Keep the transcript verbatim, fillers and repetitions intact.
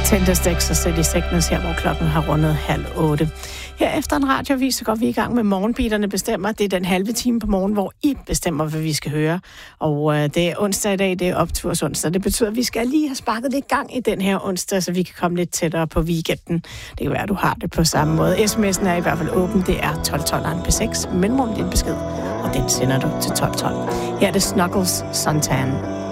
Tændesteks og sæt i Sickness her, hvor klokken har rundet halv otte. Her efter en radioavis, så går vi i gang med Morgenbeaterne bestemmer. Det er den halve time på morgen, hvor I bestemmer, hvad vi skal høre. Og øh, det er onsdag i dag, det er opturs onsdag. Det betyder, at vi skal lige have sparket lidt gang i den her onsdag, så vi kan komme lidt tættere på weekenden. Det kan være, at du har det på samme måde. sms'en er i hvert fald åben. Det er tolv tolv P seks, mellemrum din besked, og den sender du til tolv tolv. Her er det Snuggles Suntan.